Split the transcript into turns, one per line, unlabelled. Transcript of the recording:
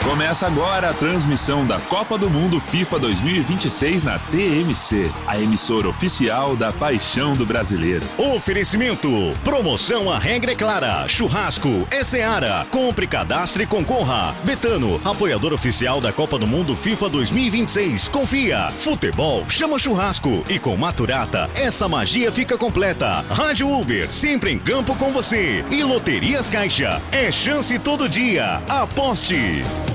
Começa agora a transmissão da Copa do Mundo FIFA 2026 na TMC, a emissora oficial da paixão do brasileiro.
Oferecimento, promoção A Regra é Clara, churrasco é Seara, compre, cadastre e concorra. Betano, apoiador oficial da Copa do Mundo FIFA 2026, confia. Futebol chama churrasco e com Maturata essa magia fica completa. Rádio Uber, sempre em campo com você. E Loterias Caixa, é chance todo dia. Aposte!